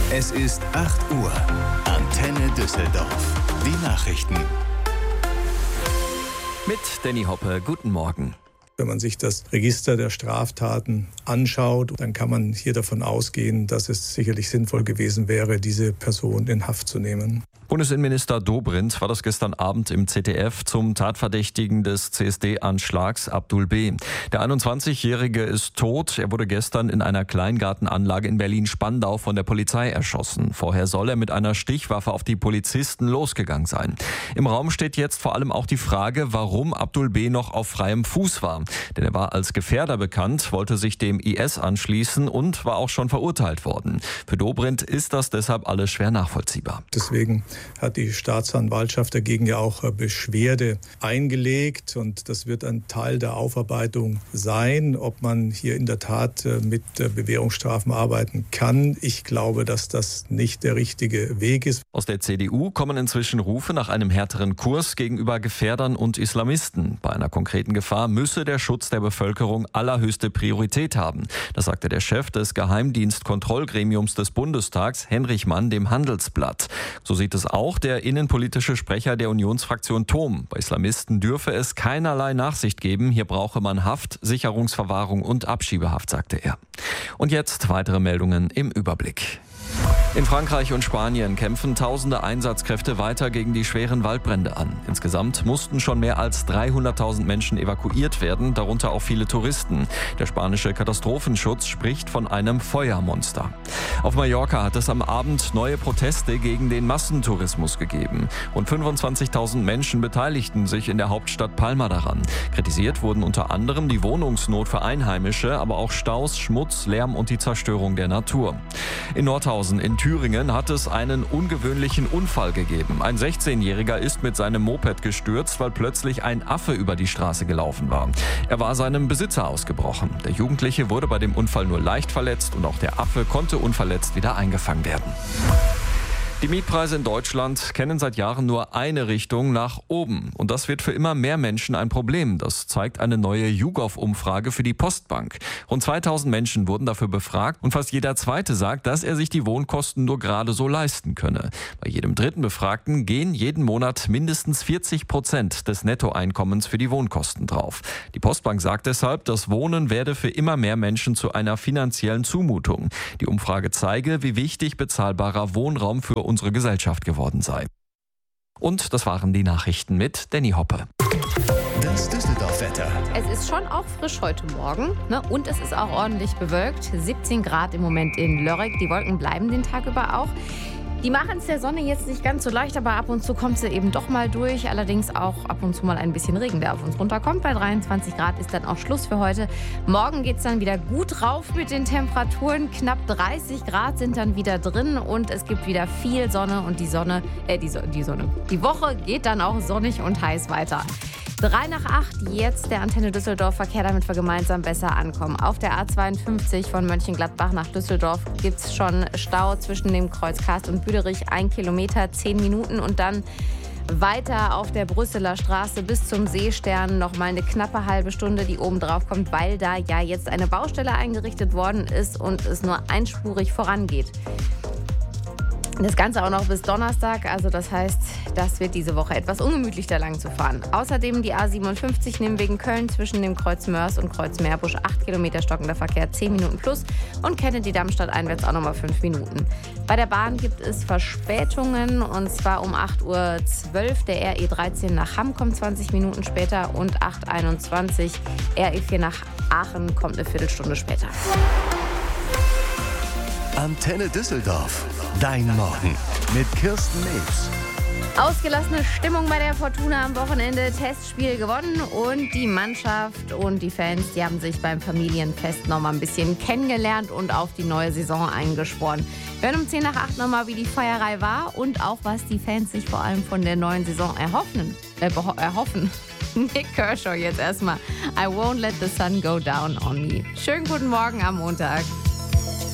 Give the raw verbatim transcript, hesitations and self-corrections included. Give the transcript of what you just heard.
Es ist acht Uhr. Antenne Düsseldorf. Die Nachrichten. Mit Danny Hoppe, guten Morgen. Wenn man sich das Register der Straftaten anschaut, dann kann man hier davon ausgehen, dass es sicherlich sinnvoll gewesen wäre, diese Person in Haft zu nehmen. Bundesinnenminister Dobrindt war das gestern Abend im Z D F zum Tatverdächtigen des C S D-Anschlags Abdul B. Der einundzwanzigjährige ist tot. Er wurde gestern in einer Kleingartenanlage in Berlin-Spandau von der Polizei erschossen. Vorher soll er mit einer Stichwaffe auf die Polizisten losgegangen sein. Im Raum steht jetzt vor allem auch die Frage, warum Abdul B. noch auf freiem Fuß war. Denn er war als Gefährder bekannt, wollte sich dem I S anschließen und war auch schon verurteilt worden. Für Dobrindt ist das deshalb alles schwer nachvollziehbar. Deswegen hat die Staatsanwaltschaft dagegen ja auch Beschwerde eingelegt und das wird ein Teil der Aufarbeitung sein, ob man hier in der Tat mit Bewährungsstrafen arbeiten kann. Ich glaube, dass das nicht der richtige Weg ist. Aus der C D U kommen inzwischen Rufe nach einem härteren Kurs gegenüber Gefährdern und Islamisten. Bei einer konkreten Gefahr müsse der Schutz der Bevölkerung allerhöchste Priorität haben. Das sagte der Chef des Geheimdienstkontrollgremiums des Bundestags, Henrich Mann, dem Handelsblatt. So sieht es auch der innenpolitische Sprecher der Unionsfraktion Thom. Bei Islamisten dürfe es keinerlei Nachsicht geben. Hier brauche man Haft, Sicherungsverwahrung und Abschiebehaft, sagte er. Und jetzt weitere Meldungen im Überblick. In Frankreich und Spanien kämpfen tausende Einsatzkräfte weiter gegen die schweren Waldbrände an. Insgesamt mussten schon mehr als dreihunderttausend Menschen evakuiert werden, darunter auch viele Touristen. Der spanische Katastrophenschutz spricht von einem Feuermonster. Auf Mallorca hat es am Abend neue Proteste gegen den Massentourismus gegeben. Rund fünfundzwanzigtausend Menschen beteiligten sich in der Hauptstadt Palma daran. Kritisiert wurden unter anderem die Wohnungsnot für Einheimische, aber auch Staus, Schmutz, Lärm und die Zerstörung der Natur. In Nordhausen in Thüringen hat es einen ungewöhnlichen Unfall gegeben. Ein sechzehnjähriger ist mit seinem Moped gestürzt, weil plötzlich ein Affe über die Straße gelaufen war. Er war seinem Besitzer ausgebrochen. Der Jugendliche wurde bei dem Unfall nur leicht verletzt und auch der Affe konnte unverletzt wieder eingefangen werden. Die Mietpreise in Deutschland kennen seit Jahren nur eine Richtung, nach oben. Und das wird für immer mehr Menschen ein Problem. Das zeigt eine neue YouGov-Umfrage für die Postbank. Rund zweitausend Menschen wurden dafür befragt und fast jeder Zweite sagt, dass er sich die Wohnkosten nur gerade so leisten könne. Bei jedem dritten Befragten gehen jeden Monat mindestens vierzig Prozent des Nettoeinkommens für die Wohnkosten drauf. Die Postbank sagt deshalb, das Wohnen werde für immer mehr Menschen zu einer finanziellen Zumutung. Die Umfrage zeige, wie wichtig bezahlbarer Wohnraum für unsere Gesellschaft geworden sei. Und das waren die Nachrichten mit Danny Hoppe. Das Düsseldorf-Wetter. Es ist schon auch frisch heute Morgen, ne? Und es ist auch ordentlich bewölkt. siebzehn Grad im Moment in Lörrach. Die Wolken bleiben den Tag über auch. Die machen es der Sonne jetzt nicht ganz so leicht, aber ab und zu kommt sie eben doch mal durch. Allerdings auch ab und zu mal ein bisschen Regen, der auf uns runterkommt. Bei dreiundzwanzig Grad ist dann auch Schluss für heute. Morgen geht es dann wieder gut rauf mit den Temperaturen. Knapp dreißig Grad sind dann wieder drin und es gibt wieder viel Sonne. Und die Sonne, äh, die, so- die Sonne, die Woche geht dann auch sonnig und heiß weiter. Drei nach acht, jetzt der Antenne Düsseldorf Verkehr, damit wir gemeinsam besser ankommen. Auf der A zweiundfünfzig von Mönchengladbach nach Düsseldorf gibt es schon Stau zwischen dem Kreuz Karst und Büderich. Ein Kilometer, zehn Minuten und dann weiter auf der Brüsseler Straße bis zum Seestern noch mal eine knappe halbe Stunde, die oben drauf kommt, weil da ja jetzt eine Baustelle eingerichtet worden ist und es nur einspurig vorangeht. Das Ganze auch noch bis Donnerstag, also das heißt, das wird diese Woche etwas ungemütlich, da lang zu fahren. Außerdem die A siebenundfünfzig Nimwegen Köln zwischen dem Kreuz Mörs und Kreuz Meerbusch, acht Kilometer stockender Verkehr, zehn Minuten plus und Kennedy Darmstadt einwärts auch nochmal fünf Minuten. Bei der Bahn gibt es Verspätungen und zwar um acht Uhr zwölf, der R E dreizehn nach Hamm kommt zwanzig Minuten später und acht Uhr einundzwanzig R E vier nach Aachen kommt eine Viertelstunde später. Antenne Düsseldorf. Dein Morgen mit Kirsten Mewes. Ausgelassene Stimmung bei der Fortuna am Wochenende, Testspiel gewonnen und die Mannschaft und die Fans, die haben sich beim Familienfest noch mal ein bisschen kennengelernt und auf die neue Saison eingeschworen. Wir hören um zehn nach acht noch mal, wie die Feierei war und auch, was die Fans sich vor allem von der neuen Saison erhoffen. Äh, beho- erhoffen. Nick Kershaw jetzt erstmal. I won't let the sun go down on me. Schönen guten Morgen am Montag.